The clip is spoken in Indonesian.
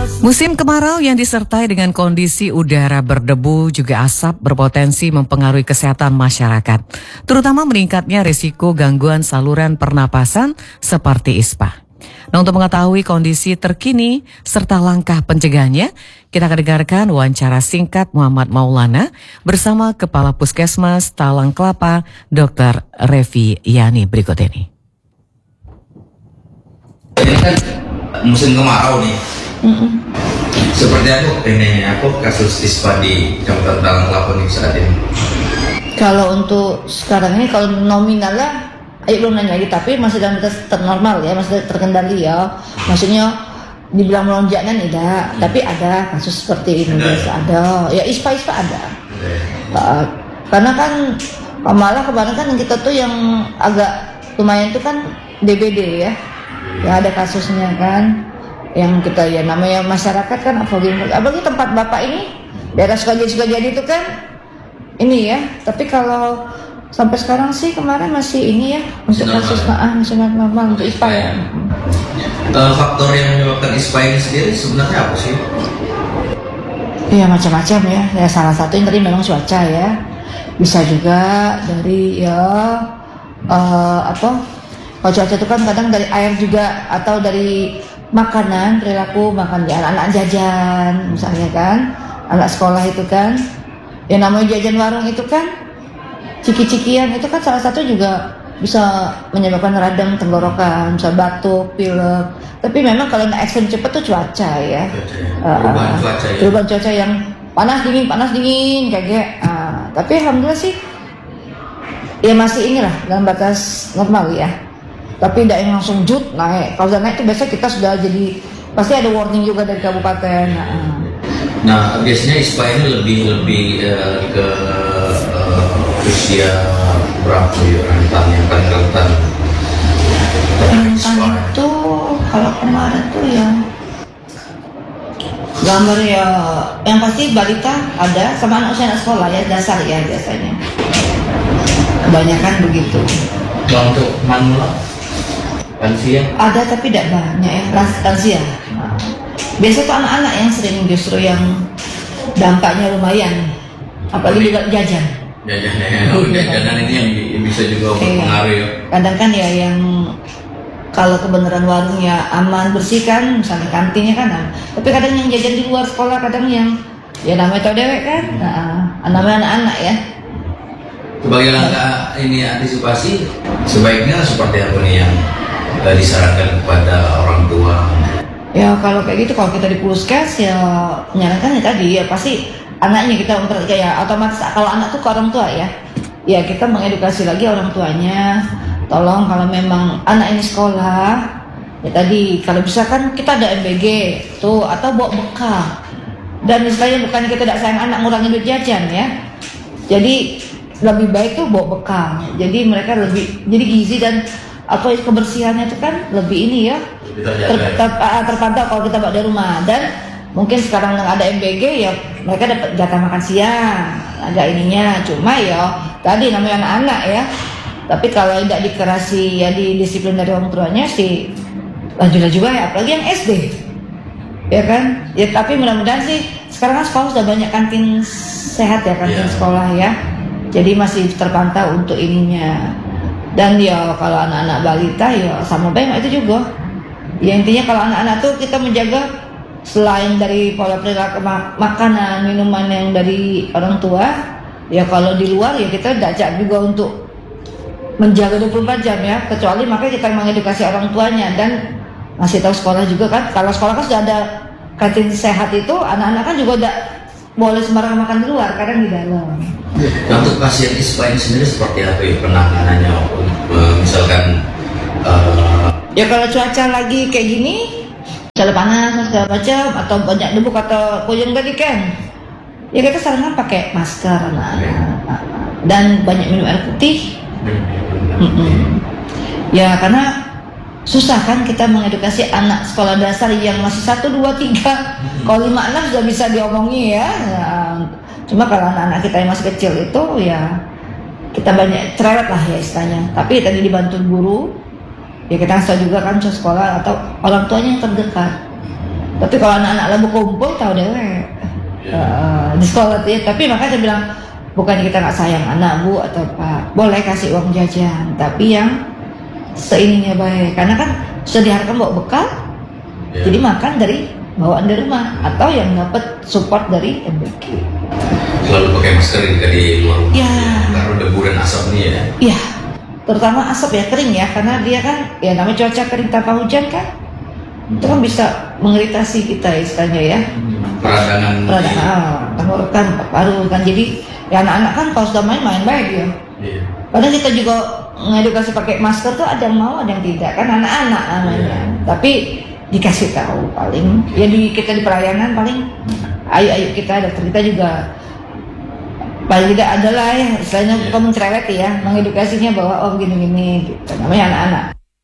Musim kemarau yang disertai dengan kondisi udara berdebu juga asap berpotensi mempengaruhi kesehatan masyarakat, terutama meningkatnya risiko gangguan saluran pernapasan seperti ISPA. Nah, untuk mengetahui kondisi terkini serta langkah pencegahannya, kita akan dengarkan wawancara singkat Muhammad Maulana bersama Kepala Puskesmas Talang Kelapa, Dr. Revi Yani berikut ini. Ini kan musim kemarau nih. Seperti aku kasus ISPA di Kecamatan Talang Kelapa nih saat ini. Kalau untuk sekarang ini kalau nominal lah, belum nanya lagi, tapi masih dalam batas normal ya, masih terkendali ya. Maksudnya dibilang melonjaknya tidak, tapi ada kasus seperti ini biasa ada. Ya ISPA ada. Karena kan malah kemarin kan kita tuh yang agak lumayan itu kan DBD ya, yang ada kasusnya kan. Yang kita ya namanya masyarakat kan apalagi tempat bapak ini daerah Sukajadi itu kan ini ya, tapi kalau sampai sekarang sih kemarin masih ini ya untuk kasus masih normal untuk ISPA ya. Faktor yang menyebabkan ISPA ini sendiri sebenarnya apa sih? Ya macam-macam ya, salah satu yang tadi memang cuaca ya, bisa juga dari ya kalau cuaca itu kan kadang dari air juga atau dari makanan, perilaku makan ya, anak-anak jajan misalnya kan, anak sekolah itu kan, yang namanya jajan warung itu kan, ciki-cikian itu kan salah satu juga bisa menyebabkan radang tenggorokan, bisa batuk, pilek. Tapi memang kalau ekstrim cepat tuh cuaca ya, perubahan cuaca yang panas dingin kayak gitu. Tapi alhamdulillah sih, ya masih inilah dalam batas normal ya. Tapi tidak yang langsung jut naik. Kalau sudah naik itu biasanya kita sudah jadi pasti ada warning juga dari kabupaten. Nah biasanya ISPA ini lebih ke usia berapa ya rentan yang paling rentan? Rentan itu kalau kemarin tuh ya gambar ya yang pasti balita ada sama anak usia anak sekolah ya dasar ya biasanya. Kebanyakan begitu. Untuk manula? Lansia? Ada tapi tidak banyak ya, lansia. Biasa tuh anak-anak yang sering justru yang dampaknya lumayan, apalagi juga jajan. Jajanan ini yang bisa juga berpengaruh ya. Kadang kan ya yang kalau kebenaran warungnya aman bersih kan, misalnya kantinnya kan, tapi kadang yang jajan di luar sekolah kadang yang ya namanya tau dewek kan, namanya anak-anak ya. Sebagai langkah ini antisipasi sebaiknya seperti apa nih yang disarankan kepada orang tua? Ya kalau kayak gitu, kalau kita di puskes ya menyarankan ya tadi ya pasti anaknya kita memperhatikan ya, otomatis kalau anak tuh ke orang tua ya kita mengedukasi lagi orang tuanya, tolong kalau memang anak ini sekolah ya tadi kalau bisa kan kita ada MBG tuh atau bawa bekal, dan istilahnya bukan kita tidak sayang anak ngurangin duit jajan ya, jadi lebih baik tuh bawa bekal, jadi mereka lebih jadi gizi dan apa kebersihannya itu kan lebih ini ya terpantau kalau kita bawa dari rumah. Dan mungkin sekarang yang ada MBG ya mereka dapat jatah makan siang agak ininya, cuma ya tadi namanya anak-anak ya, tapi kalau tidak dikerasi ya di disiplin dari orang tuanya sih lanjut juga ya, apalagi yang SD ya kan ya. Tapi mudah-mudahan sih sekarang kan sekolah sudah banyak kantin sehat ya, kantin sekolah ya, jadi masih terpantau untuk ininya. Dan ya kalau anak-anak balita ya sama baik itu juga ya, intinya kalau anak-anak tuh kita menjaga selain dari pola perilaku makanan minuman yang dari orang tua ya, kalau di luar ya kita ajak juga untuk menjaga 24 jam ya, kecuali makanya kita mengedukasi orang tuanya dan masih tahu sekolah juga kan, kalau sekolah kan sudah ada kantin sehat itu, anak-anak kan juga tidak boleh sembarangan makan di luar, kadang di dalam. Nah, untuk pasien ISPA ini sendiri seperti apa ya penanganannya? Misalkan ya kalau cuaca lagi kayak gini, cuaca panas segala macam atau banyak debu atau puyeng tadi kan, ya kita sarankan pakai masker anak-anak dan banyak minum air putih. Ya karena susah kan kita mengedukasi anak sekolah dasar yang masih 1, 2, 3, kalau 5, 6 sudah bisa diomongi ya. Cuma kalau anak-anak kita yang masih kecil itu ya kita banyak cerewet lah ya istilahnya. Tapi tadi dibantu guru, ya kita kasih juga kan sekolah atau orang tuanya yang terdekat. Tapi kalau anak-anak lembu kumpul tahu dewek di sekolah tuh ya. Tapi makanya saya bilang bukannya kita nggak sayang anak Bu atau Pak, boleh kasih uang jajan, tapi yang seininya baik. Karena kan sudah diharapkan bawa bekal, jadi makan dari bawaan dari rumah atau yang dapat support dari MBK. Selalu pakai masker jika di luar rumah. Ya. Karena debu dan asap nih ya. Iya, terutama asap ya, kering ya, karena dia kan ya namanya cuaca kering tanpa hujan kan, itu kan bisa mengiritasi kita istilahnya ya. Peradangan tenggorokan, paru kan. Jadi ya anak-anak kan kalau sudah main baik ya. Iya. Padahal kita juga ngedukasi pakai masker tuh ada yang mau ada yang tidak kan, anak-anak namanya. Tapi dikasih tahu paling ya kita di pelayanan paling ayo kita dokter kita juga paling tidak adalah ya istilahnya bukan mencerewet ya, mengedukasinya bahwa oh gini-gini gitu namanya anak-anak.